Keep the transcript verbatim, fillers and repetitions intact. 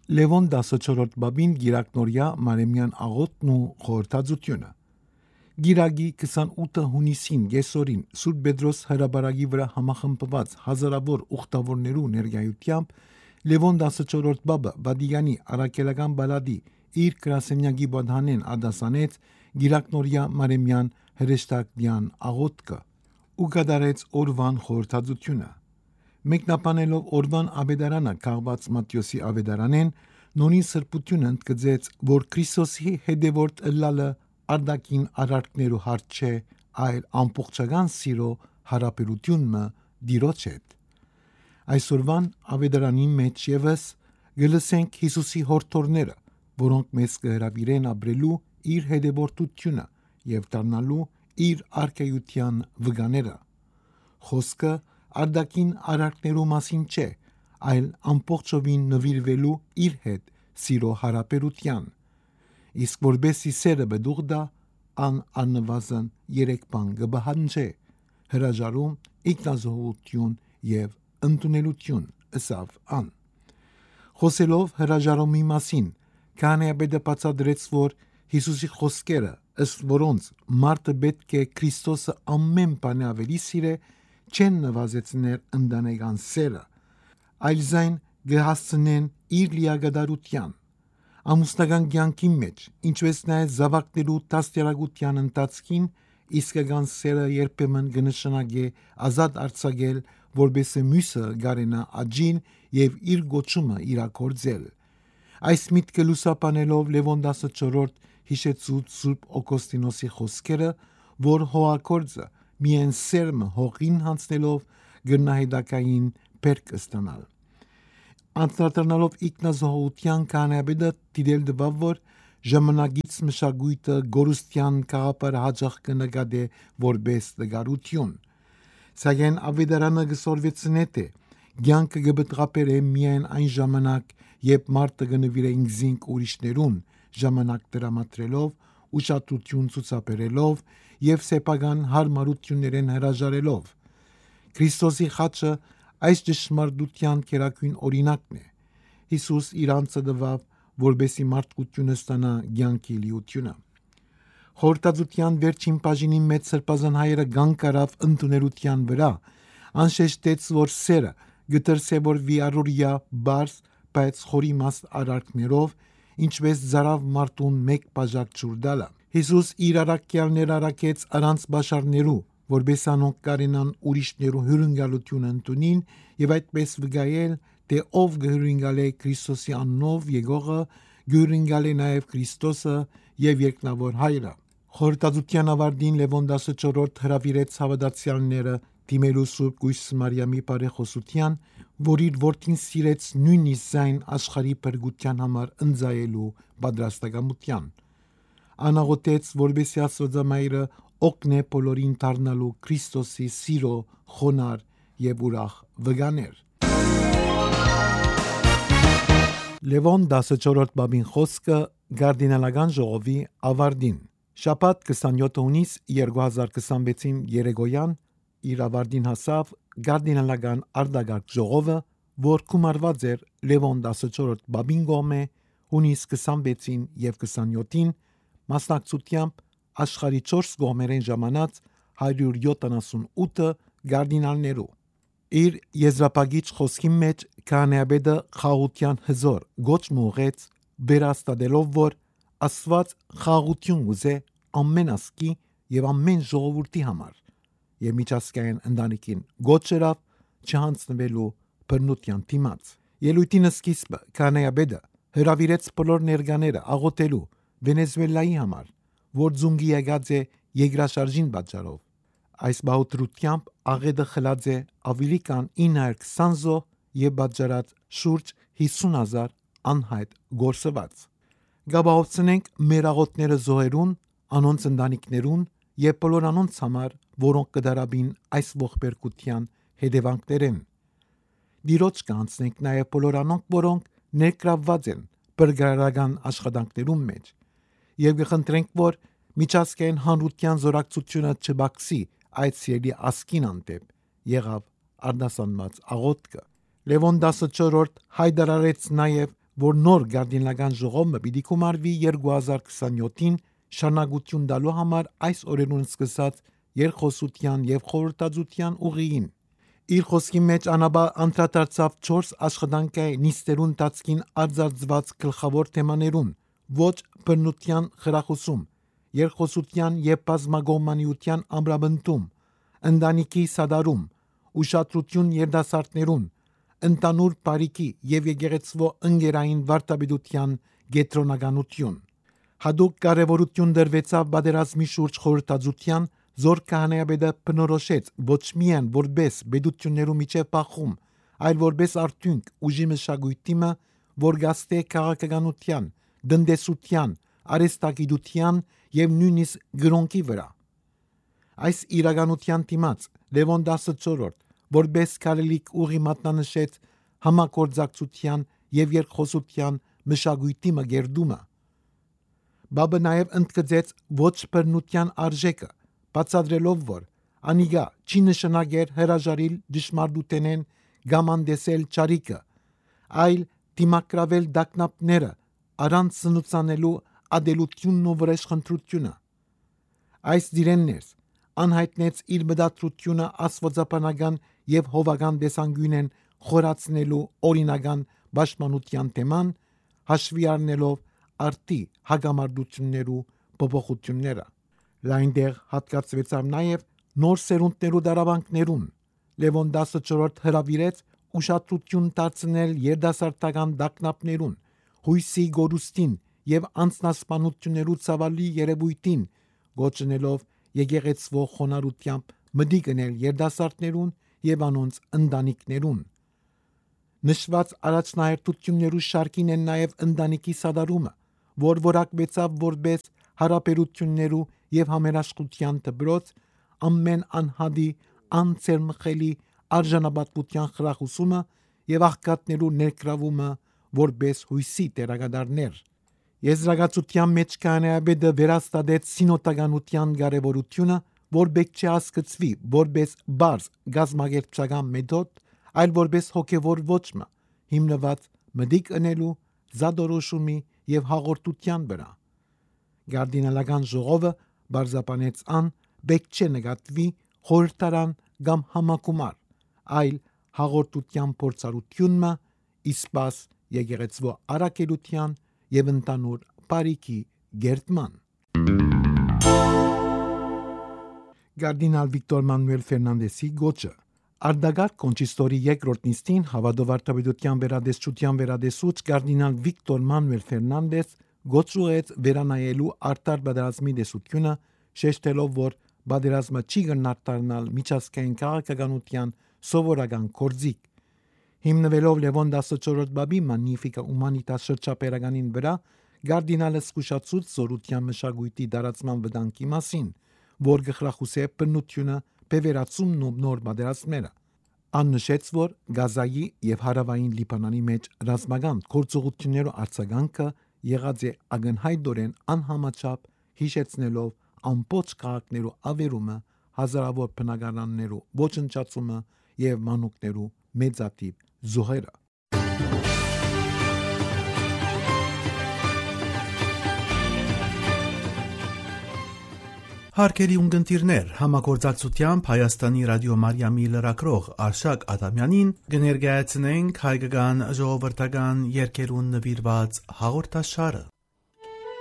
Լևոն տասնչորրորդ բաբին գիրակնորյա Մարեմյան աղոթն ու խորհրդածությունը։ Գիրագի քսանութ հունիսին գեսորին Սուրբ Պետրոս հրաբարագի վրա համախմբված հազարավոր ուխտավորներու ներկայությամբ Լևոն տասնչորրորդ բաբը Վատիկանի առաքելական բալադի իր գրասենյակի բադհանեն ադասանեց գիրակնորյա Մարեմյան հրեշտակյան աղոթքը ու կատարեց օրվան խորհրդածությունը։ Մեկնաբանելով օրվան ավետարանը քաղված Մատթեոսի ավետարանեն, նորին սրբությունը ընդգծեց, որ Քրիստոսի հետևորդ ըլլալը արդակին արարքներու հարց չէ, այլ ամբողջական սիրո հարաբերությունը Տիրոջ հետ։ Այսօրվան ավետարանի մեջ եւս գլսենք Հիսուսի հորդորները, որոնք մեզ կհրավիրեն ապրելու իր հետևորդությունը եւ դառնալու իր արքայության վկաները։ Խոսքը արդակին արարքներու մասին չէ, այլ ամբողջովին նվիրվելու իր հետ սիրո հարաբերության։ Իսկ որբեսի սերը բդուղ դա, ան աննվազն երեք բան կբահանջե՝ հրաժարում, ինքնազոհություն եւ ընդունելություն, ըսավ ան։ Խոսելով հրաժարումի մասին, քահանայապետը բացատրեց, որ Հիսուսի խոսքերը, ըստ որոնց մարդը պետք է Քրիստոսը ամեն բան ավելի սիրե, չեն նվազեցնել ընտանեկան սերը, այլ զայն կհասցնեն իր լիագադարության։ Ամուսնական կյանքի մեջ, ինչպես նաև զավակներու դաստիարակության ընթացքին, իսկական սերը երբեմն կնշանակե ազատ արձակել, որբեսզի մյուսը գարենա աճին եւ իր գոչումը իրագործել։ Այս միտքը լուսաբանելով Լևոն տասնչորրորդ հիշեցուց Սուրբ Օգոստինոսի խոսքերը, որ հողագործը միայն սերմը հողին հանձնելով գնահետակային բերք ստանալ։ Անդրադառնալով ինքնազոհության քահանայապետը դիտել տվավ, որ ժամանակից մշակույթը գորուստյան գաղափարը հաճախ կնկատե որպես տգարություն։ Սակայն ավետարանը կսորվեցնե թե կյանքը կբտղապեր է միայն այն ժամանակ, երբ մարդը կնվիրե ինքզինք ուրիշներուն, ժամանակ տրամադրելով, ուշադրություն ցուցաբերելով եւ սեփական հարմարություններեն հրաժարելով։ Քրիստոսի խաչը այս ճշմարտության կերակույն օրինակն է։ Հիսուս իր անձը տվավ, որբեսի մարդկությունը ստանա կյանքի լիությունը։ Խորհրդածության վերջին բաժինի մեջ սրբազան հայերը կանգ առավ ընդունելության վրա, անշեշտեց, որ սերը գտրսեւորվի առօրյա բարձ, բայց խորիմաստ արարքներով, ինչպես զարավ մարդուն մեկ բաժակ ջուր տալը։ Հիսուս իր առաքյալները առաքեց առանց բաշարներու, որբես անոնք կարենան ուրիշներու հյուրընկալությունը ընդունին եւ այդպես վկայել, թե ով գհյուրընկալե Քրիստոսի անունով եկողը, գհյուրընկալե նաեւ Քրիստոսը եւ երկնավոր հայրը։ Խորհրդածության ավարտին Լևոն տասնչորրորդ հրավիրեց հավատացյալները դիմելու Սուրբ Գույս Մարիամի բարեխոսության, որ իր որդին սիրեց նույնիսկ զայն աշխարհի փրկության համար ընձայելու պատրաստակամության։ Անաղոթեց, որբեսի Աստվածամայրը օգնե բոլորին դառնալու Քրիստոսի սիրո խոնար եւ ուրախ վկաներ։ Լևոն տասնչորրորդ բաբին խոսքը Գարդինալական ժողովի ավարտին։ Շաբաթ քսանյոթ հունիս երկու հազար քսանվեցին երեկոյան իր ավարտին հասավ Գարդինալական արտագաղթ ժողովը, որ գումարված էր Լևոն տասնչորրորդ բաբին կողմէ հունիս քսանվեցին եւ քսանյոթին մասնակցությամբ աշխարհի չորս կողմերեն ժամանած հարյուր յոթանասունութ գարդինալներու։ Իր եզրափակիչ խոսքի մեջ քահանայապետը խաղաղության հզոր գոչ մուղեց, վերաստատելով, որ Աստված խաղաղություն ուզե ամեն ազգի եւ ամեն ժողովրդի համար, եւ միջազգային ընտանիքին գոչ երավ չհանձնվելու բռնության դիմաց։ Ելույթին սկիզբը քահանայապետը հրավիրեց բոլոր ներկաները աղոթելու Վենեսուելայի համար, որ ձունգի եկած է երկրաշարժին պատճառով։ Այս բաղադրությամբ աղետը խլած է ավելի քան ինը հարյուր քսան զոհ եւ պատճառած շուրջ հիսուն հազար անհայտ գործված։ Գաբահովցնենք մեր աղոթները զոհերուն, անոնց ընտանիքներուն եւ բոլոր անոնց համար, որոնք կդարաբին այս ողբերգության հետևանքներեն։ Դիրոջ կանցնենք նաեւ բոլոր անոնք, որոնք ներգրավված են բրգարական աշխատանքներում մեջ եւ կխնդրենք, որ միջազգային հանրության զորակցությունը չբացի այդ սիրելի ասկին անտեպ եղավ արդասանված աղոթքը։ Լևոն տասնչորրորդ հայտարարեց նաև, որ նոր գարդինական ժողովը պիտի կոմարվի երկու հազար քսաներկուին շարունակություն տալու համար այս օրերուն սկսած երկխոսության եւ խորհրդածության ուղիին։ Իր խոսքի մեջ անաբա անդրադարձավ չորս աշխատանքային նիստերուն տածքին արձարծված գլխավոր թեմաներուն՝ ոչ բռնության խրախուսում, երկխոսության եւ բազմագոմանիության ամրապնդում, ընտանիքի սադարում, ուշադրություն երիտասարդներուն, ընդանուր բարիքի եւ եկեղեցվո ընկերային վարդապետության գետրոնականություն։ Հadoop կարևորություն դրվեցավ պատերազմի շուրջ խորհրդածության, զոր քահանայապետը բնորոշեց ոչ միայն որպես պետություններու միջև բախում, այլ որպես արդյունք ուժի մշակույթի, որ գաստե քաղաքականության, տնտեսության, արհեստագիտության եւ նույնիսկ գրոնքի վրա։ Այս իրականության դիմաց Լևոն տասնչորրորդ որպես քարելիք ուղի մատնանշեց համագործակցության եւ երկխոսության մշակույթի մգերդումը։ Բաբը նաեւ ընդգծեց ոչ բռնության արժեքը, բացատրելով, որ անիգա չի նշանակեր հրաժարիլ դժմարտութենեն կամ անդեսել ճարիքը, այլ դիմակրավել դակնապները առանց սնուցանելու ադելությունն ու վրեժխնդրությունը։ Այս դիրեններս անհայտնեց իր մտադրությունը աստվածաբանական եւ հովական տեսանկյունեն խորացնելու օրինական պաշտպանության թեման, հաշվի առնելով արտի հագամարտություններու փոփոխությունները։ Լայնդեղ հատկացվեցավ նաեւ նոր սերունդներու դարավանքներուն։ Լևոն տասնչորրորդ հրավիրեց ուշադրություն դարձնել երիտասարդական դակնապներուն, հույսի գորուստին եւ անձնասպանություններու ցավալի երևույթին, գոչնելով եկեղեցվո խոնարհությամբ մտիկ գնել երիտասարդներուն եւ անոնց ընտանիքներուն։ Նշված առաջնահերթություններու շարքին են նաեւ ընտանիքի սադարումը, որ որակվեցավ որպես հարաբերություններու եւ համերաշխության դբրոց, ամեն անհադի անցերմխելի արժանապատվության խրախուսումը եւ աղքատներու ներգրավումը որպես հույսի տերակատարներ։ Եզրակացության մեջ քահանայապետը վերաստատեց սինոդականության կարևորությունը, որ պետք չէ հասկացվի որպես բարձ գազմագերբչական մեթոդ, այլ որպես հոգևոր ոճմը, հիմնված մտիկ ընելու, զադորոշումի եւ հաղորդության վրա։ Գարդինալական ժողովը բարձրաբանեց ան պետք չէ նկատվի խորհրդարան կամ համակումար, այլ հաղորդության փորձառությունը, իսպաս եկեղեցվո առաքելության եւ ընդանուր բարիքի գերտման։ Գարդինալ Վիկտոր Մանուել Ֆերնանդեսի գոչը Արդագար կոնչիստորի երկրորդ նիստին հավատով վարդապետության վերադեսչության վերադեսուց Գարդինալ Վիկտոր Մանուել Ֆերնանդես գոչուեց վերանայելու արտար պատերազմի տեսությունը, շեշտելով, որ պատերազմը չի գնահատանալ միջազգային քաղաքականության սովորական կորձիկ։ Հիմնվելով Լևոն տասնչորրորդ բաբի Magnificat Humanitas շրջապերականին վրա, Գարդինալը զսկուշացուց զորության մշակույթի դարացման վտանգի մասին, որ գխրախուսե բռնությունը, բևերացումն ու նոր պատերազմները։ Ան նշեց, որ Գազայի եւ հարավային Լիբանանի մեջ ռազմական գործողություններու արձագանքը եղած է ակնհայտորեն անհամաչափ, հիշեցնելով ամբողջ քաղաքներու ավերումը, հազարավոր բնակարաններու ոչնչացումը եւ մանուկներու մեծատիպ զոհերը։ Հարգելի ունկնդիրներ, համագործակցությամբ Հայաստանի ռադիո Մարիամի լրագրող Արշակ Ադամյանին կներկայացնենք հայկական ժողովրդական երգերուն նվիրված հաղորդաշարը։